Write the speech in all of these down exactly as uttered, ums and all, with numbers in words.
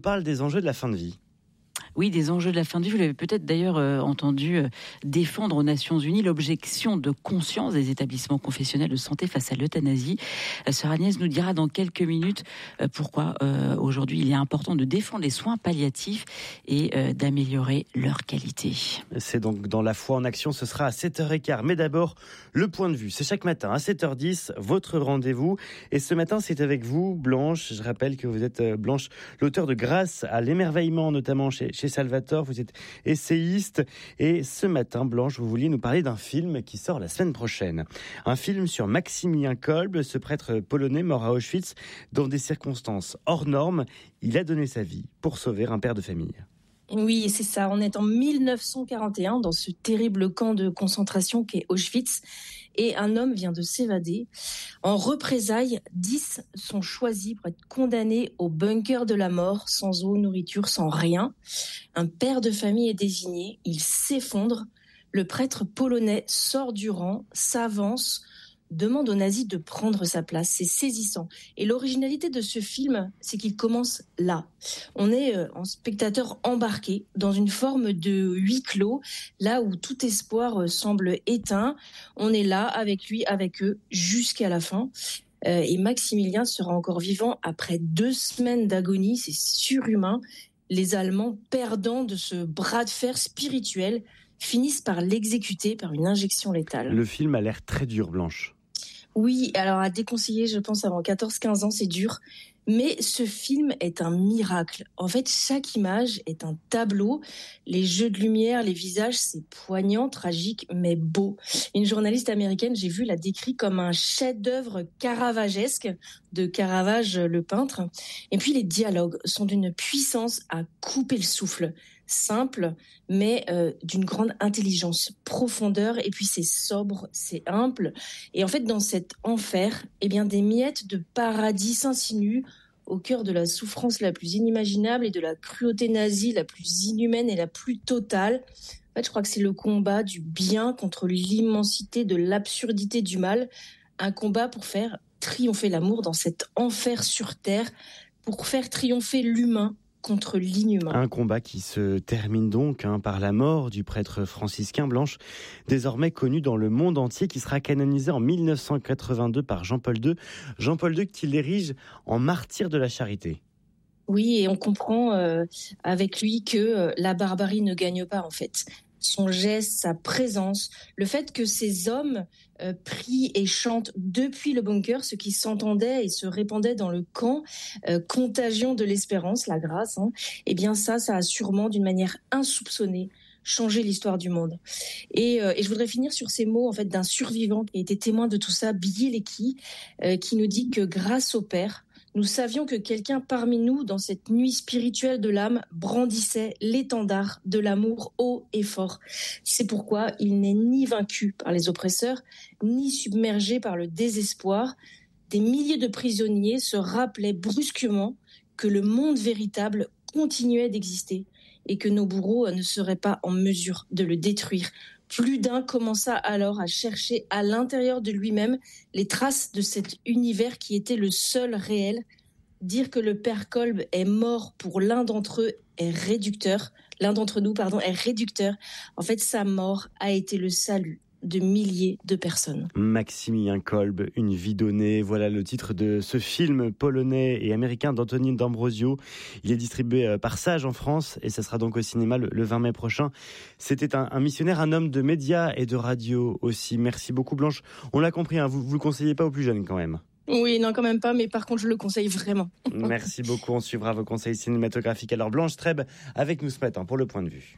On parle des enjeux de la fin de vie. Oui, des enjeux de la fin de vie. Vous l'avez peut-être d'ailleurs euh, entendu euh, défendre aux Nations Unies l'objection de conscience des établissements confessionnels de santé face à l'euthanasie. Euh, Sœur Agnès nous dira dans quelques minutes euh, pourquoi euh, aujourd'hui il est important de défendre les soins palliatifs et euh, d'améliorer leur qualité. C'est donc dans La Foi en Action, ce sera à sept heures quinze. Mais d'abord, le point de vue. C'est chaque matin à sept heures dix, votre rendez-vous. Et ce matin, c'est avec vous, Blanche. Je rappelle que vous êtes, Blanche, l'auteur de Grâce à l'émerveillement, notamment chez Chez Salvatore, vous êtes essayiste et ce matin, Blanche, vous vouliez nous parler d'un film qui sort la semaine prochaine. Un film sur Maximilien Kolbe, ce prêtre polonais mort à Auschwitz dans des circonstances hors normes. Il a donné sa vie pour sauver un père de famille. Oui, c'est ça. On est en mille neuf cent quarante et un dans ce terrible camp de concentration qu'est Auschwitz et un homme vient de s'évader. En représailles, dix sont choisis pour être condamnés au bunker de la mort, sans eau, nourriture, sans rien. Un père de famille est désigné, il s'effondre. Le prêtre polonais sort du rang, s'avance, demande aux nazis de prendre sa place. C'est saisissant. Et l'originalité de ce film, c'est qu'il commence là. On est euh, en spectateur embarqué dans une forme de huis clos, là où tout espoir euh, semble éteint. On est là avec lui, avec eux, jusqu'à la fin. Euh, et Maximilien sera encore vivant après deux semaines d'agonie. C'est surhumain. Les Allemands, perdants de ce bras de fer spirituel, finissent par l'exécuter par une injection létale. Le film a l'air très dur, Blanche. Oui, alors à déconseiller, je pense, avant quatorze quinze ans, c'est dur. Mais ce film est un miracle. En fait, chaque image est un tableau. Les jeux de lumière, les visages, c'est poignant, tragique, mais beau. Une journaliste américaine, j'ai vu, l'a décrit comme un chef-d'œuvre caravagesque de Caravage, le peintre. Et puis les dialogues sont d'une puissance à couper le souffle. Simple, mais euh, d'une grande intelligence, profondeur, et puis c'est sobre, c'est humble. Et en fait, dans cet enfer, eh bien, des miettes de paradis s'insinuent au cœur de la souffrance la plus inimaginable et de la cruauté nazie la plus inhumaine et la plus totale. En fait, je crois que c'est le combat du bien contre l'immensité de l'absurdité du mal, un combat pour faire triompher l'amour dans cet enfer sur terre, pour faire triompher l'humain contre l'inhumain. Un combat qui se termine donc hein, par la mort du prêtre franciscain, Blanche, désormais connu dans le monde entier, qui sera canonisé en mille neuf cent quatre-vingt-deux par Jean-Paul deux. Jean-Paul deux qui l'érige en martyr de la charité. Oui, et on comprend euh, avec lui que euh, la barbarie ne gagne pas en fait. Son geste, sa présence, le fait que ces hommes euh, prient et chantent depuis le bunker, ce qui s'entendait et se répandait dans le camp, euh, contagion de l'espérance, la grâce, hein, eh bien ça, ça a sûrement d'une manière insoupçonnée changé l'histoire du monde. Et, euh, et je voudrais finir sur ces mots en fait d'un survivant qui a été témoin de tout ça, Bieleki, euh, qui nous dit que grâce au Père, nous savions que quelqu'un parmi nous, dans cette nuit spirituelle de l'âme, brandissait l'étendard de l'amour haut et fort. C'est pourquoi il n'est ni vaincu par les oppresseurs, ni submergé par le désespoir. Des milliers de prisonniers se rappelaient brusquement que le monde véritable continuait d'exister et que nos bourreaux ne seraient pas en mesure de le détruire. Plus d'un commença alors à chercher à l'intérieur de lui-même les traces de cet univers qui était le seul réel. Dire que le père Kolbe est mort pour l'un d'entre eux est réducteur. L'un d'entre nous, pardon, est réducteur. En fait, sa mort a été le salut de milliers de personnes. Maximilien Kolbe, une vie donnée. Voilà le titre de ce film polonais et américain d'Antonine D'Ambrosio. Il est distribué par Sage en France et ça sera donc au cinéma le, le vingt mai prochain. C'était un, un missionnaire, un homme de médias et de radio aussi. Merci beaucoup Blanche. On l'a compris, hein, vous ne le conseillez pas aux plus jeunes quand même. Oui, non, quand même pas, mais par contre, je le conseille vraiment. Merci beaucoup, on suivra vos conseils cinématographiques. Alors Blanche Streb avec nous ce matin pour le point de vue.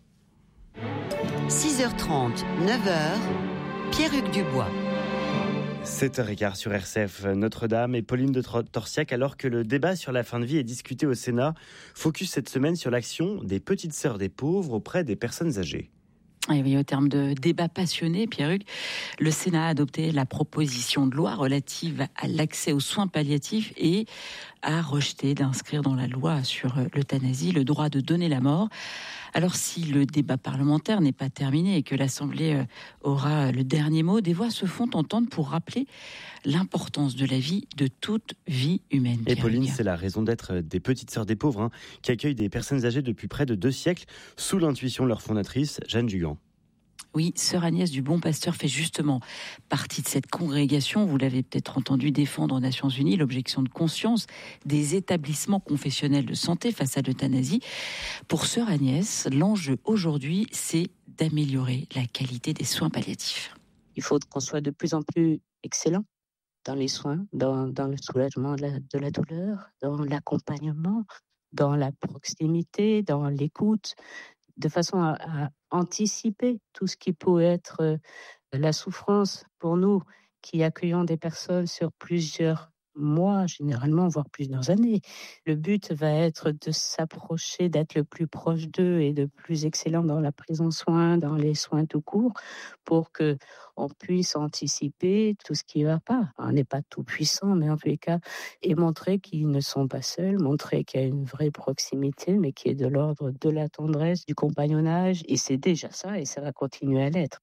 six heures trente, neuf heures, Pierre-Hugues Dubois. sept heures quinze sur R C F Notre-Dame et Pauline de Torsiac, alors que le débat sur la fin de vie est discuté au Sénat. Focus cette semaine sur l'action des petites sœurs des pauvres auprès des personnes âgées. Et oui, au terme de débats passionnés, Pierre-Hugues, le Sénat a adopté la proposition de loi relative à l'accès aux soins palliatifs et a rejeté d'inscrire dans la loi sur l'euthanasie le droit de donner la mort. Alors si le débat parlementaire n'est pas terminé et que l'Assemblée aura le dernier mot, des voix se font entendre pour rappeler l'importance de la vie, de toute vie humaine. Et Pauline, c'est la raison d'être des Petites Sœurs des Pauvres, hein, qui accueillent des personnes âgées depuis près de deux siècles, sous l'intuition de leur fondatrice, Jeanne Jugan. Oui, Sœur Agnès du Bon Pasteur fait justement partie de cette congrégation. Vous l'avez peut-être entendu défendre aux Nations Unies l'objection de conscience des établissements confessionnels de santé face à l'euthanasie. Pour Sœur Agnès, l'enjeu aujourd'hui, c'est d'améliorer la qualité des soins palliatifs. Il faut qu'on soit de plus en plus excellent dans les soins, dans, dans le soulagement de la, de la douleur, dans l'accompagnement, dans la proximité, dans l'écoute, de façon à, à anticiper tout ce qui peut être euh, la souffrance pour nous qui accueillons des personnes sur plusieurs mois, généralement, voire plusieurs années. Le but va être de s'approcher, d'être le plus proche d'eux et de plus excellent dans la prise en soin, dans les soins tout court, pour que on puisse anticiper tout ce qui ne va pas. On n'est pas tout puissant, mais en tous les cas, et montrer qu'ils ne sont pas seuls, montrer qu'il y a une vraie proximité, mais qui est de l'ordre de la tendresse, du compagnonnage, et c'est déjà ça, et ça va continuer à l'être.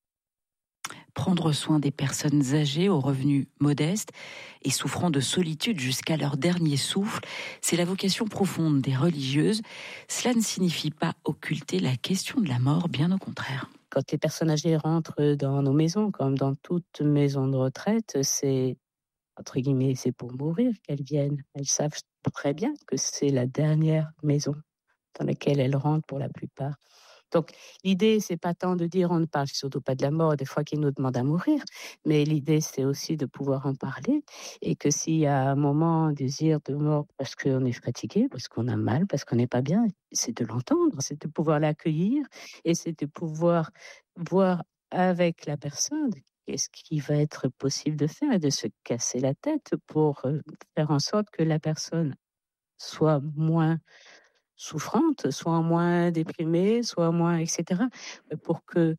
Prendre soin des personnes âgées aux revenus modestes et souffrant de solitude jusqu'à leur dernier souffle, c'est la vocation profonde des religieuses. Cela ne signifie pas occulter la question de la mort, bien au contraire. Quand les personnes âgées rentrent dans nos maisons, comme dans toute maison de retraite, c'est, entre guillemets, c'est pour mourir qu'elles viennent. Elles savent très bien que c'est la dernière maison dans laquelle elles rentrent pour la plupart. Donc, l'idée, c'est pas tant de dire, on ne parle surtout pas de la mort, des fois qu'ils nous demandent à mourir, mais l'idée, c'est aussi de pouvoir en parler et que s'il y a un moment, un désir de mort parce qu'on est fatigué, parce qu'on a mal, parce qu'on n'est pas bien, c'est de l'entendre, c'est de pouvoir l'accueillir et c'est de pouvoir voir avec la personne qu'est-ce qui va être possible de faire et de se casser la tête pour faire en sorte que la personne soit moins souffrante, soit moins déprimée, soit moins, et cetera, pour que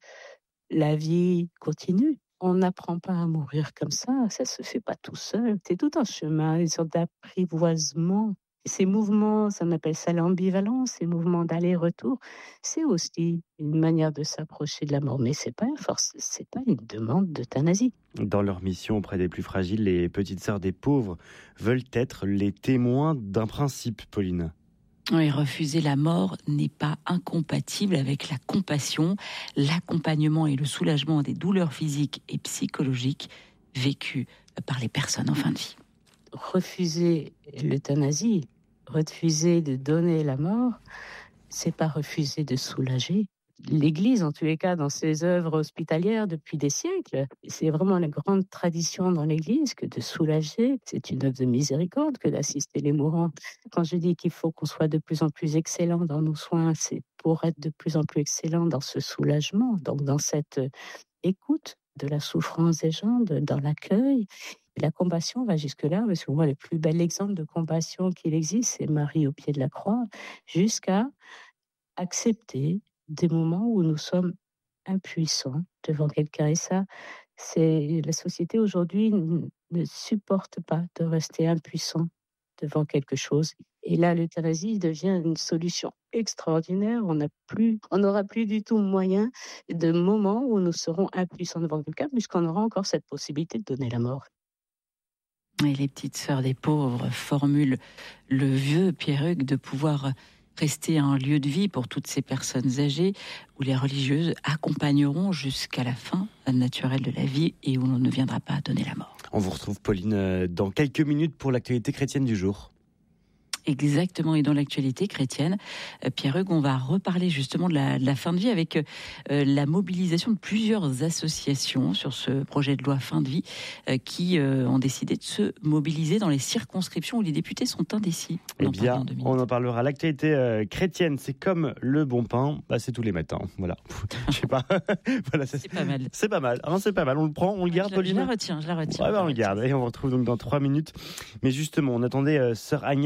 la vie continue. On n'apprend pas à mourir comme ça, ça se fait pas tout seul. C'est tout un chemin, une sorte d'apprivoisement. Ces mouvements, ça m'appelle ça l'ambivalence, ces mouvements d'aller-retour, c'est aussi une manière de s'approcher de la mort, mais c'est pas force, c'est pas une demande d'euthanasie. Dans leur mission auprès des plus fragiles, les Petites Sœurs des Pauvres veulent être les témoins d'un principe, Pauline. Oui, refuser la mort n'est pas incompatible avec la compassion, l'accompagnement et le soulagement des douleurs physiques et psychologiques vécues par les personnes en fin de vie. Refuser l'euthanasie, refuser de donner la mort, c'est pas refuser de soulager. L'Église, en tous les cas, dans ses œuvres hospitalières depuis des siècles, c'est vraiment la grande tradition dans l'Église que de soulager. C'est une œuvre de miséricorde que d'assister les mourants. Quand je dis qu'il faut qu'on soit de plus en plus excellent dans nos soins, c'est pour être de plus en plus excellent dans ce soulagement, donc dans cette écoute de la souffrance des gens, de, dans l'accueil. La compassion va jusque-là, parce que moi, le plus bel exemple de compassion qu'il existe, c'est Marie au pied de la croix, jusqu'à accepter des moments où nous sommes impuissants devant quelqu'un. Et ça, c'est la société aujourd'hui ne supporte pas de rester impuissant devant quelque chose. Et là, l'euthanasie devient une solution extraordinaire. On n'a plus, on n'aura plus du tout moyen de moments où nous serons impuissants devant quelqu'un, puisqu'on aura encore cette possibilité de donner la mort. Et les Petites Sœurs des Pauvres formulent le vœu, Pierre-Hugues, de pouvoir rester un lieu de vie pour toutes ces personnes âgées où les religieuses accompagneront jusqu'à la fin naturelle de la vie et où l'on ne viendra pas donner la mort. On vous retrouve, Pauline, dans quelques minutes pour l'actualité chrétienne du jour. Exactement, et dans l'actualité chrétienne, Pierre-Hugues, on va reparler justement de la, de la fin de vie avec euh, la mobilisation de plusieurs associations sur ce projet de loi fin de vie euh, qui euh, ont décidé de se mobiliser dans les circonscriptions où les députés sont indécis. Eh bien, on en parlera. L'actualité euh, chrétienne, c'est comme le bon pain, bah, c'est tous les matins. Voilà, je sais pas. Voilà, c'est, c'est pas mal. C'est pas mal. Ah non, c'est pas mal. On le prend, on le garde, je, Pauline. Je la retiens, je la retiens. Ouais, bah, on le garde. Et on vous retrouve donc dans trois minutes. Mais justement, on attendait euh, Sœur Agnès du Bon Pasteur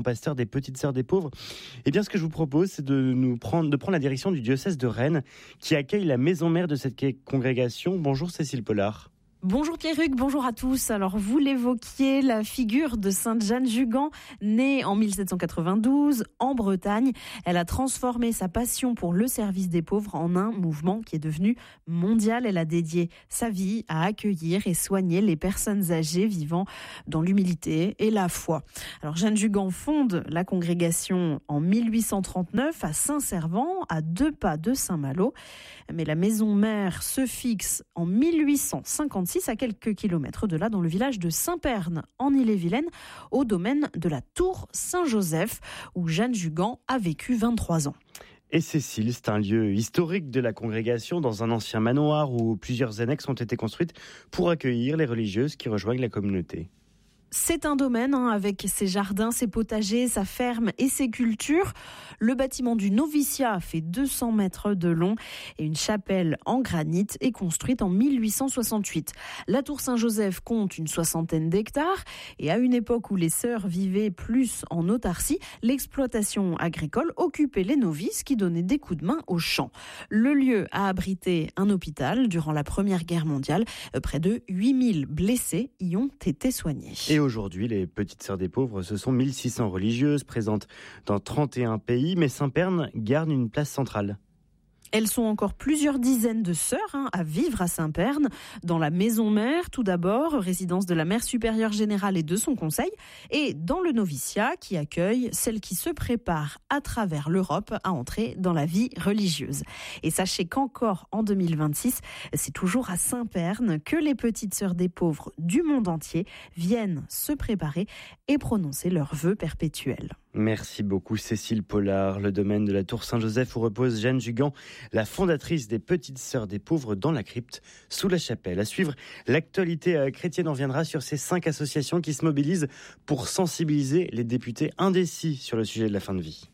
pasteur des Petites Sœurs des Pauvres. Eh bien, ce que je vous propose, c'est de nous prendre, de prendre la direction du diocèse de Rennes, qui accueille la maison mère de cette congrégation. Bonjour Cécile Pollard. Bonjour Pierruc, bonjour à tous. Alors vous l'évoquiez, la figure de Sainte Jeanne Jugan, née en mille sept cent quatre-vingt-douze en Bretagne, elle a transformé sa passion pour le service des pauvres en un mouvement qui est devenu mondial. Elle a dédié sa vie à accueillir et soigner les personnes âgées vivant dans l'humilité et la foi. Alors Jeanne Jugan fonde la congrégation en mille huit cent trente-neuf à Saint-Servant, à deux pas de Saint-Malo. Mais la maison mère se fixe en mille huit cent cinquante-six à quelques kilomètres de là, dans le village de Saint-Pern, en Ille-et-Vilaine, au domaine de la Tour Saint-Joseph, où Jeanne Jugan a vécu vingt-trois ans. Et Cécile, c'est un lieu historique de la congrégation, dans un ancien manoir où plusieurs annexes ont été construites pour accueillir les religieuses qui rejoignent la communauté. C'est un domaine hein, avec ses jardins, ses potagers, sa ferme et ses cultures. Le bâtiment du noviciat fait deux cents mètres de long et une chapelle en granit est construite en mille huit cent soixante-huit. La tour Saint-Joseph compte une soixantaine d'hectares et à une époque où les sœurs vivaient plus en autarcie, l'exploitation agricole occupait les novices qui donnaient des coups de main aux champs. Le lieu a abrité un hôpital durant la Première Guerre mondiale. Près de huit mille blessés y ont été soignés. Et aujourd'hui, les Petites Sœurs des Pauvres, ce sont mille six cents religieuses présentes dans trente et un pays, mais Saint-Pern garde une place centrale. Elles sont encore plusieurs dizaines de sœurs hein, à vivre à Saint-Pern, dans la maison mère tout d'abord, résidence de la mère supérieure générale et de son conseil, et dans le noviciat qui accueille celles qui se préparent à travers l'Europe à entrer dans la vie religieuse. Et sachez qu'encore en deux mille vingt-six, c'est toujours à Saint-Pern que les Petites Sœurs des Pauvres du monde entier viennent se préparer et prononcer leurs vœux perpétuels. Merci beaucoup Cécile Pollard. Le domaine de la Tour Saint-Joseph où repose Jeanne Jugan, la fondatrice des Petites Sœurs des Pauvres, dans la crypte sous la chapelle. À suivre, l'actualité chrétienne en viendra sur ces cinq associations qui se mobilisent pour sensibiliser les députés indécis sur le sujet de la fin de vie.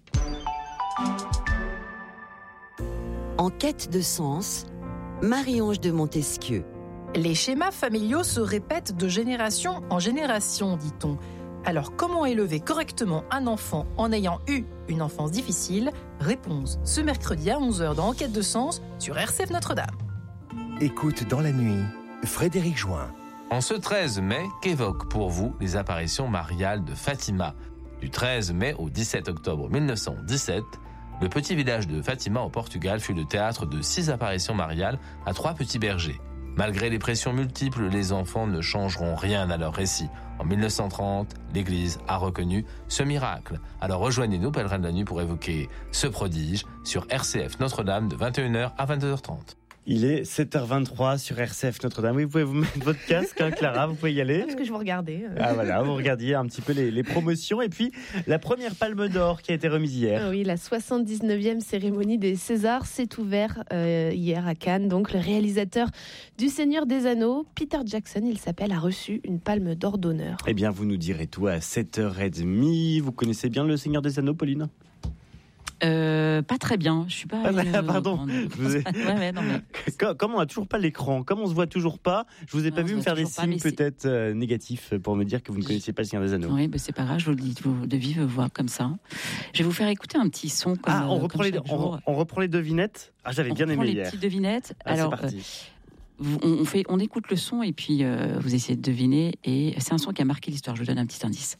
En quête de sens, Marie-Ange de Montesquieu. Les schémas familiaux se répètent de génération en génération, dit-on. Alors, comment élever correctement un enfant en ayant eu une enfance difficile ? Réponse ce mercredi à onze heures dans Enquête de sens sur R C F Notre-Dame. Écoute dans la nuit, Frédéric Join. En ce treize mai, qu'évoquent pour vous les apparitions mariales de Fatima ? Du treize mai au dix-sept octobre mille neuf cent dix-sept, le petit village de Fatima au Portugal fut le théâtre de six apparitions mariales à trois petits bergers. Malgré les pressions multiples, les enfants ne changeront rien à leur récit. En mille neuf cent trente, l'Église a reconnu ce miracle. Alors rejoignez-nous, pèlerins de la nuit, pour évoquer ce prodige sur R C F Notre-Dame de vingt et une heures à vingt-deux heures trente. Il est sept heures vingt-trois sur R C F Notre-Dame. Oui, vous pouvez vous mettre votre casque, hein, Clara, vous pouvez y aller. Parce que je vous regardais. Euh... Ah voilà, vous regardiez un petit peu les, les promotions. Et puis, la première Palme d'Or qui a été remise hier. Oui, la soixante-dix-neuvième cérémonie des Césars s'est ouverte euh, hier à Cannes. Donc, le réalisateur du Seigneur des Anneaux, Peter Jackson, il s'appelle, a reçu une Palme d'Or d'honneur. Eh bien, vous nous direz tout à sept heures trente. Vous connaissez bien le Seigneur des Anneaux, Pauline ? Euh, pas très bien, je suis pas. Ah, euh, pardon. Vous ai... ouais, ouais, non, mais... Comme on n'a toujours pas l'écran, comme on se voit toujours pas, je vous ai non, pas vu me faire des signes pas, peut-être euh, négatifs pour me dire que vous ne connaissiez pas le Seigneur des Anneaux. Oui, bah, c'est pas grave, je vous le dis de vive voix comme ça. Je vais vous faire écouter un petit son. Comme, ah, on, euh, reprend les, on, on reprend les devinettes. Ah, j'avais on bien aimé hier. On reprend les petites devinettes. Ah, Alors, c'est parti. Euh, on, on fait, on écoute le son et puis euh, vous essayez de deviner. Et c'est un son qui a marqué l'histoire. Je vous donne un petit indice.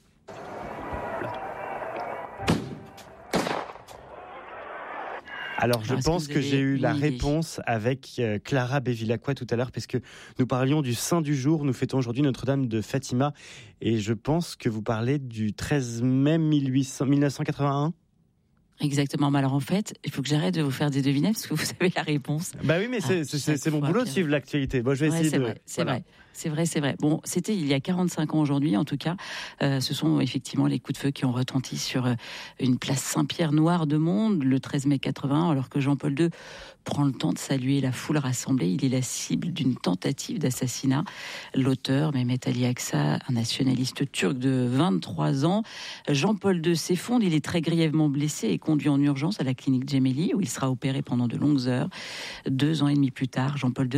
Alors, je Alors, pense que, que j'ai eu la idée. réponse avec euh, Clara Bévilacqua tout à l'heure, parce que nous parlions du Saint du jour. Nous fêtons aujourd'hui Notre-Dame de Fatima. Et je pense que vous parlez du treize mai mille neuf cent quatre-vingt-un. Exactement. Mais alors en fait, il faut que j'arrête de vous faire des devinettes parce que vous savez la réponse. Bah oui, mais c'est, c'est, c'est, c'est mon boulot de suivre l'actualité. Bon, je vais ouais, essayer c'est de. Vrai, c'est voilà. vrai. C'est vrai, c'est vrai. Bon, c'était il y a quarante-cinq ans aujourd'hui, en tout cas. Euh, ce sont effectivement les coups de feu qui ont retenti sur euh, une place Saint-Pierre noire de monde le treize mai quatre-vingt-un, alors que Jean-Paul deux prend le temps de saluer la foule rassemblée. Il est la cible d'une tentative d'assassinat. L'auteur, Mehmet Ali Aksa, un nationaliste turc de vingt-trois ans. Jean-Paul deux s'effondre, il est très grièvement blessé et conduit en urgence à la clinique Gemelli, où il sera opéré pendant de longues heures. Deux ans et demi plus tard, Jean-Paul deux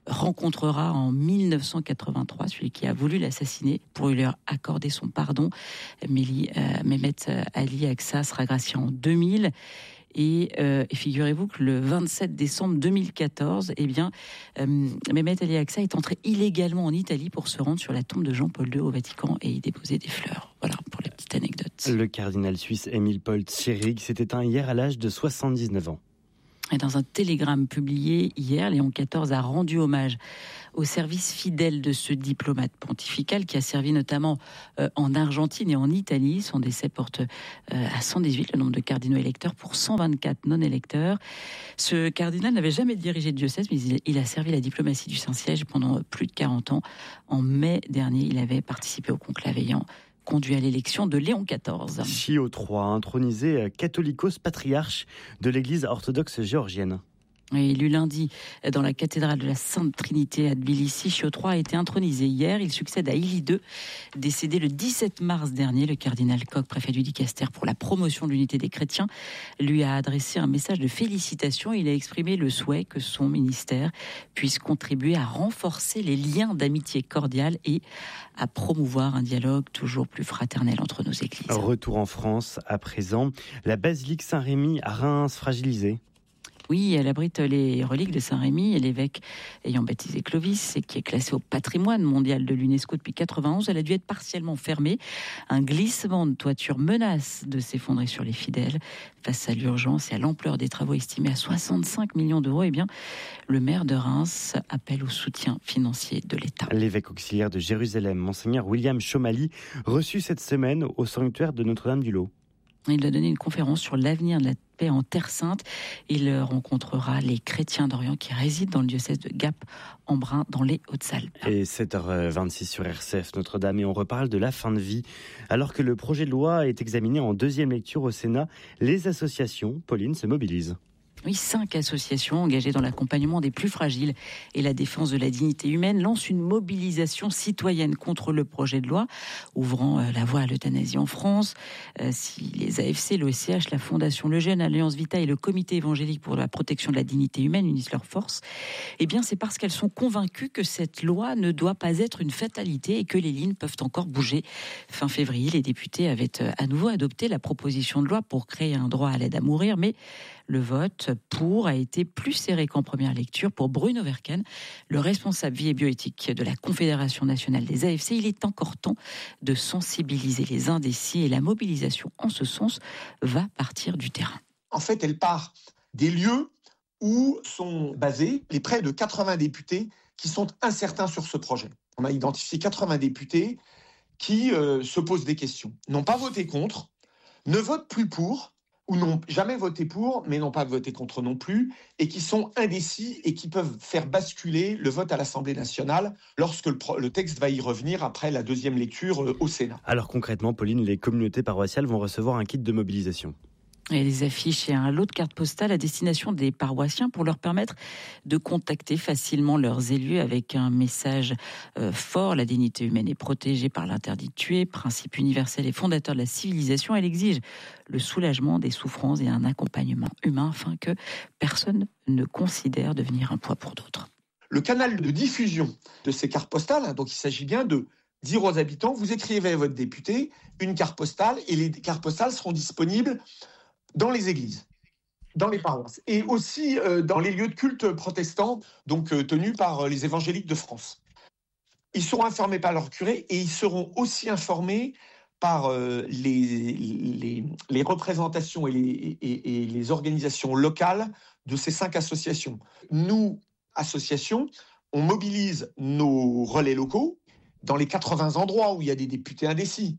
rencontrera en mille neuf cent quatre-vingt-trois celui qui a voulu l'assassiner pour lui accorder son pardon. Méli, euh, Mehmet Ali Aksa sera gracié en deux mille. Et, euh, et figurez-vous que le vingt-sept décembre deux mille quatorze, eh bien, euh, Mehmet Ali Aksa est entré illégalement en Italie pour se rendre sur la tombe de Jean-Paul deux au Vatican et y déposer des fleurs. Voilà pour la petite anecdote. Le cardinal suisse Émile Paul Tschirrig s'est éteint hier à l'âge de soixante-dix-neuf ans. Et dans un télégramme publié hier, Léon quatorze a rendu hommage au service fidèle de ce diplomate pontifical qui a servi notamment euh, en Argentine et en Italie. Son décès porte euh, à cent dix-huit le nombre de cardinaux électeurs pour cent vingt-quatre non-électeurs. Ce cardinal n'avait jamais dirigé de diocèse, mais il, il a servi la diplomatie du Saint-Siège pendant plus de quarante ans. En mai dernier, il avait participé au conclave ayant conduit à l'élection de Léon quatorze. Chio trois a intronisé Catholicos patriarche de l'église orthodoxe géorgienne. Élu lundi dans la cathédrale de la Sainte Trinité à Tbilissi, Chio trois a été intronisé hier. Il succède à Élie deux, décédé le dix-sept mars dernier. Le cardinal Koch, préfet du Dicaster pour la promotion de l'unité des chrétiens, lui a adressé un message de félicitations. Il a exprimé le souhait que son ministère puisse contribuer à renforcer les liens d'amitié cordiale et à promouvoir un dialogue toujours plus fraternel entre nos églises. Retour en France à présent. La basilique Saint-Rémy à Reims fragilisée. Oui, elle abrite les reliques de Saint-Rémy et l'évêque ayant baptisé Clovis et qui est classé au patrimoine mondial de l'UNESCO depuis quatre-vingt-onze, elle a dû être partiellement fermée. Un glissement de toiture menace de s'effondrer sur les fidèles. Face à l'urgence et à l'ampleur des travaux estimés à soixante-cinq millions d'euros, eh bien, le maire de Reims appelle au soutien financier de l'État. L'évêque auxiliaire de Jérusalem, Monseigneur William Chomali, reçu cette semaine au sanctuaire de Notre-Dame-du-Lot. Il a donné une conférence sur l'avenir de la paix en Terre Sainte. Il rencontrera les chrétiens d'Orient qui résident dans le diocèse de Gap-Embrun dans les Hautes-Alpes. Et sept heures vingt-six sur R C F Notre-Dame et on reparle de la fin de vie. Alors que le projet de loi est examiné en deuxième lecture au Sénat, les associations, Pauline, se mobilisent. Oui, cinq associations engagées dans l'accompagnement des plus fragiles et la défense de la dignité humaine lancent une mobilisation citoyenne contre le projet de loi, ouvrant la voie à l'euthanasie en France. Euh, si les A F C, l'O S C H, la Fondation Le Jeune, Alliance Vita et le Comité évangélique pour la protection de la dignité humaine unissent leurs forces, eh bien c'est parce qu'elles sont convaincues que cette loi ne doit pas être une fatalité et que les lignes peuvent encore bouger. Fin février, les députés avaient à nouveau adopté la proposition de loi pour créer un droit à l'aide à mourir, mais le vote pour a été plus serré qu'en première lecture pour Bruno Verken, le responsable vie et bioéthique de la Confédération nationale des A F C. Il est encore temps de sensibiliser les indécis et la mobilisation en ce sens va partir du terrain. En fait, elle part des lieux où sont basés les près de quatre-vingts députés qui sont incertains sur ce projet. On a identifié quatre-vingts députés qui euh, se posent des questions, n'ont pas voté contre, ne votent plus pour, ou n'ont jamais voté pour, mais n'ont pas voté contre non plus, et qui sont indécis et qui peuvent faire basculer le vote à l'Assemblée nationale lorsque le, pro- le texte va y revenir après la deuxième lecture euh, au Sénat. Alors concrètement, Pauline, les communautés paroissiales vont recevoir un kit de mobilisation. Et les affiches et un lot de cartes postales à destination des paroissiens pour leur permettre de contacter facilement leurs élus avec un message euh, fort. La dignité humaine est protégée par l'interdit de tuer, principe universel et fondateur de la civilisation. Elle exige le soulagement des souffrances et un accompagnement humain afin que personne ne considère devenir un poids pour d'autres. Le canal de diffusion de ces cartes postales, donc il s'agit bien de dire aux habitants, vous écrivez à votre député une carte postale et les cartes postales seront disponibles dans les églises, dans les paroisses, et aussi euh, dans les lieux de culte protestants, donc euh, tenus par euh, les évangéliques de France. Ils seront informés par leur curé et ils seront aussi informés par euh, les, les, les représentations et les, et, et les organisations locales de ces cinq associations. Nous, associations, on mobilise nos relais locaux dans les quatre-vingts endroits où il y a des députés indécis.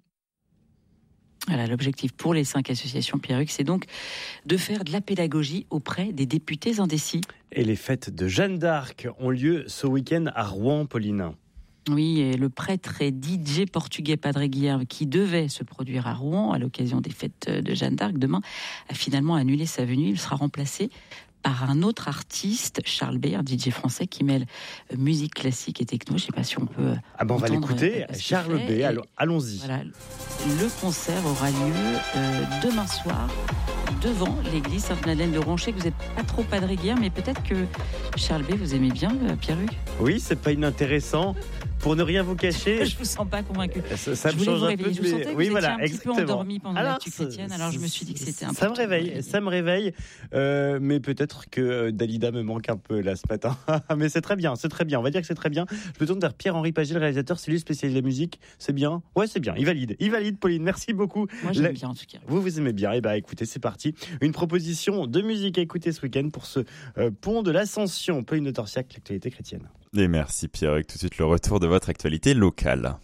Voilà, l'objectif pour les cinq associations Pierruc, c'est donc de faire de la pédagogie auprès des députés indécis. Et les fêtes de Jeanne d'Arc ont lieu ce week-end à Rouen, Pauline. Oui, et le prêtre et D J portugais Padre Guilherme, qui devait se produire à Rouen à l'occasion des fêtes de Jeanne d'Arc demain, a finalement annulé sa venue. Il sera remplacé par un autre artiste, Charles B, un D J français qui mêle musique classique et techno. Je ne sais pas si on peut. Ah ben on va l'écouter, Charles B. Allons-y. Voilà, le concert aura lieu euh, demain soir devant l'église Sainte-Madeleine de Roncher, que vous n'êtes pas trop padré-guerre, mais peut-être que Charles B, vous aimez bien Pierruc ? Oui, c'est pas inintéressant. Pour ne rien vous cacher, je vous sens pas convaincu. Ça, ça je me change vous un réveiller. peu. Je vous sentais que oui, vous voilà, étiez un exactement. petit peu endormi pendant alors, l'actu chrétienne, alors je me suis dit que c'était important. Ça me réveille, ça me réveille. Euh, mais peut-être que Dalida me manque un peu là ce matin. Mais c'est très bien, c'est très bien. On va dire que c'est très bien. Je me tourne vers Pierre-Henri Paget, le réalisateur. C'est lui spécialiste de la musique. C'est bien. Ouais, c'est bien. Il valide. Il valide, Pauline. Merci beaucoup. Moi, j'aime la... bien en tout cas. Vous, vous aimez bien. Eh ben, écoutez, c'est parti. Une proposition de musique à écouter ce week-end pour ce euh, pont de l'Ascension. Pauline de Torsiac, l'actualité chrétienne. Et merci Pierre. Tout de suite le retour de votre actualité locale.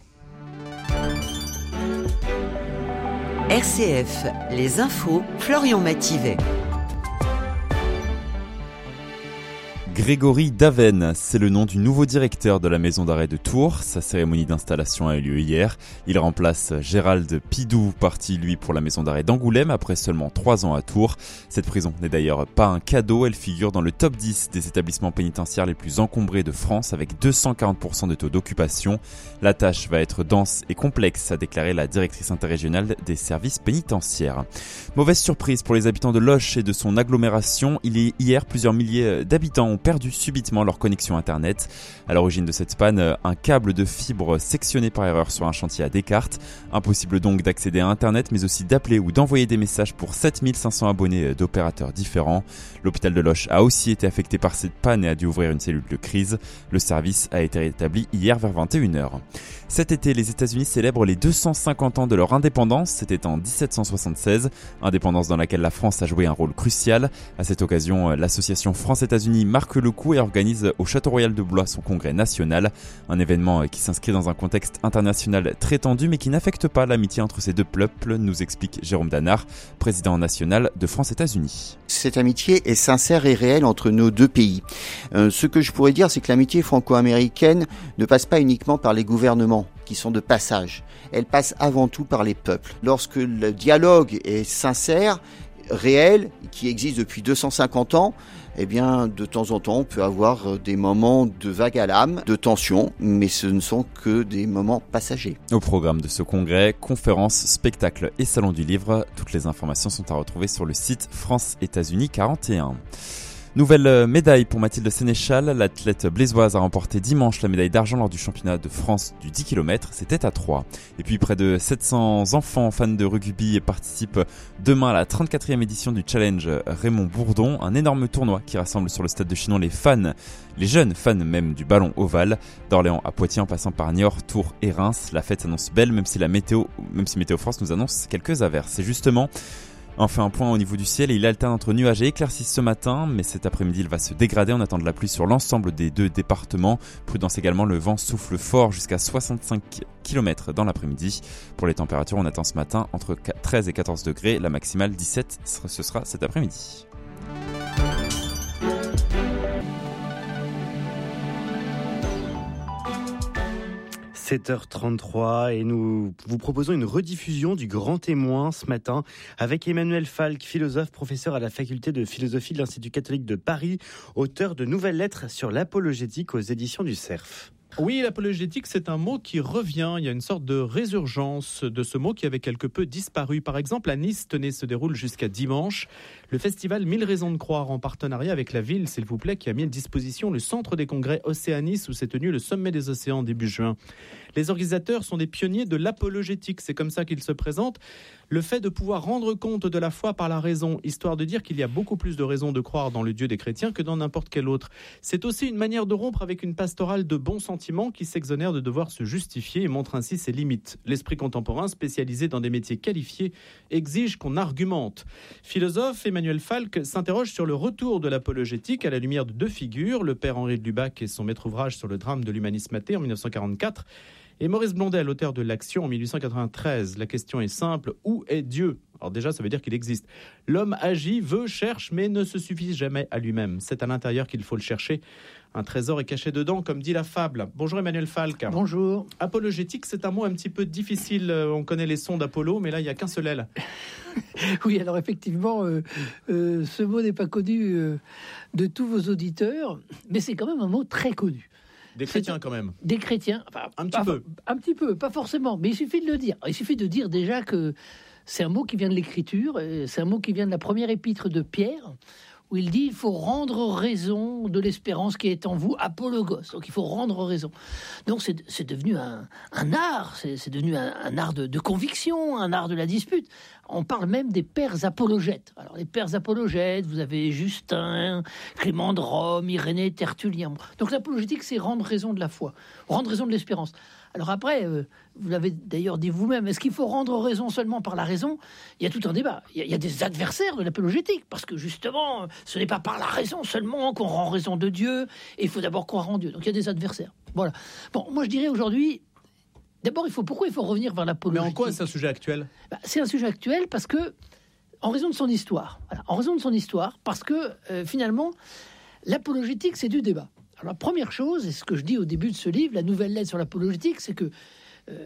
R C F, les infos, Florian Mathivet. Grégory Daven, c'est le nom du nouveau directeur de la maison d'arrêt de Tours. Sa cérémonie d'installation a eu lieu hier. Il remplace Gérald Pidou, parti lui pour la maison d'arrêt d'Angoulême après seulement trois ans à Tours. Cette prison n'est d'ailleurs pas un cadeau, elle figure dans le top dix des établissements pénitentiaires les plus encombrés de France avec deux cent quarante pour cent de taux d'occupation. La tâche va être dense et complexe, a déclaré la directrice interrégionale des services pénitentiaires. Mauvaise surprise pour les habitants de Loches et de son agglomération. Il est hier, plusieurs milliers d'habitants ont perdu subitement leur connexion internet. À l'origine de cette panne, un câble de fibre sectionné par erreur sur un chantier à Descartes. Impossible donc d'accéder à internet, mais aussi d'appeler ou d'envoyer des messages pour sept mille cinq cents abonnés d'opérateurs différents. L'hôpital de Loches a aussi été affecté par cette panne et a dû ouvrir une cellule de crise. Le service a été rétabli hier vers vingt et une heures. Cet été, les États-Unis célèbrent les deux cent cinquante ans de leur indépendance. C'était en dix-sept cent soixante-seize, indépendance dans laquelle la France a joué un rôle crucial. À cette occasion, l'association France-États-Unis marque le coup et organise au Château Royal de Blois son congrès national. Un événement qui s'inscrit dans un contexte international très tendu mais qui n'affecte pas l'amitié entre ces deux peuples, nous explique Jérôme Danard, président national de France-États-Unis. Cette amitié est sincère et réelle entre nos deux pays. Euh, ce que je pourrais dire, c'est que l'amitié franco-américaine ne passe pas uniquement par les gouvernements qui sont de passage. Elle passe avant tout par les peuples. Lorsque le dialogue est sincère, réel, qui existe depuis deux cent cinquante ans, eh bien, de temps en temps, on peut avoir des moments de vague à l'âme, de tension, mais ce ne sont que des moments passagers. Au programme de ce congrès, conférences, spectacles et salon du livre, toutes les informations sont à retrouver sur le site France-États-Unis quarante et un. Nouvelle médaille pour Mathilde Sénéchal. L'athlète blésoise a remporté dimanche la médaille d'argent lors du championnat de France du dix kilomètres. C'était à Troyes. Et puis près de sept cents enfants fans de rugby participent demain à la trente-quatrième édition du Challenge Raymond Bourdon, un énorme tournoi qui rassemble sur le stade de Chinon les fans, les jeunes fans même du ballon ovale, d'Orléans à Poitiers en passant par Niort, Tours et Reims. La fête s'annonce belle même si la météo, même si Météo France nous annonce quelques averses. C'est justement on fait un point au niveau du ciel et il alterne entre nuages et éclaircies ce matin, mais cet après-midi il va se dégrader. On attend de la pluie sur l'ensemble des deux départements. Prudence également, le vent souffle fort jusqu'à soixante-cinq kilomètres dans l'après-midi. Pour les températures, on attend ce matin entre treize et quatorze degrés, la maximale dix-sept, ce sera cet après-midi. sept heures trente-trois et nous vous proposons une rediffusion du Grand Témoin ce matin avec Emmanuel Falk, philosophe, professeur à la faculté de philosophie de l'Institut catholique de Paris, auteur de nouvelles lettres sur l'apologétique aux éditions du Cerf. Oui, l'apologétique, c'est un mot qui revient. Il y a une sorte de résurgence de ce mot qui avait quelque peu disparu. Par exemple, à Nice, tenez, se déroule jusqu'à dimanche le festival Mille raisons de croire en partenariat avec la ville, s'il vous plaît, qui a mis à disposition le centre des congrès Océanis où s'est tenu le sommet des océans début juin. Les organisateurs sont des pionniers de l'apologétique, c'est comme ça qu'ils se présentent. Le fait de pouvoir rendre compte de la foi par la raison, histoire de dire qu'il y a beaucoup plus de raisons de croire dans le Dieu des chrétiens que dans n'importe quel autre. C'est aussi une manière de rompre avec une pastorale de bons sentiments qui s'exonère de devoir se justifier et montre ainsi ses limites. L'esprit contemporain, spécialisé dans des métiers qualifiés, exige qu'on argumente. Philosophe, Emmanuel Falk s'interroge sur le retour de l'apologétique à la lumière de deux figures, le père Henri de Lubac et son maître ouvrage sur le drame de l'humanisme athée en dix-neuf cent quarante-quatre, et Maurice Blondel, auteur de l'Action en dix-huit cent quatre-vingt-treize. La question est simple, où est Dieu ? Alors déjà, ça veut dire qu'il existe. L'homme agit, veut, cherche, mais ne se suffit jamais à lui-même. C'est à l'intérieur qu'il faut le chercher. Un trésor est caché dedans, comme dit la fable. Bonjour Emmanuel Falk. Bonjour. Apologétique, c'est un mot un petit peu difficile. On connaît les sons d'Apollo, mais là, il n'y a qu'un seul L. Oui, alors effectivement, euh, euh, ce mot n'est pas connu euh, de tous vos auditeurs, mais c'est quand même un mot très connu. Des chrétiens quand même. Des chrétiens, enfin, un petit pas, peu. Un petit peu, pas forcément, mais il suffit de le dire. Il suffit de dire déjà que c'est un mot qui vient de l'écriture, c'est un mot qui vient de la première épître de Pierre, où il dit il faut rendre raison de l'espérance qui est en vous, apologos. Donc il faut rendre raison. Donc c'est, c'est devenu un, un art, c'est, c'est devenu un, un art de, de conviction, un art de la dispute. On parle même des pères apologètes. Alors les pères apologètes, vous avez Justin, Clément de Rome, Irénée, Tertullien. Donc l'apologétique, c'est rendre raison de la foi, rendre raison de l'espérance. Alors après, euh, vous l'avez d'ailleurs dit vous-même, est-ce qu'il faut rendre raison seulement par la raison ? Il y a tout un débat. Il y a, il y a des adversaires de l'apologétique, parce que justement, ce n'est pas par la raison seulement qu'on rend raison de Dieu, et il faut d'abord croire en Dieu. Donc il y a des adversaires. Voilà. Bon, moi je dirais aujourd'hui, d'abord, il faut, pourquoi il faut revenir vers l'apologétique ? Mais en quoi c'est un sujet actuel ? Bah, c'est un sujet actuel parce que, en raison de son histoire, voilà, en raison de son histoire, parce que euh, finalement, l'apologétique, c'est du débat. Alors, la première chose, et ce que je dis au début de ce livre, la nouvelle lettre sur l'apologétique, c'est que euh,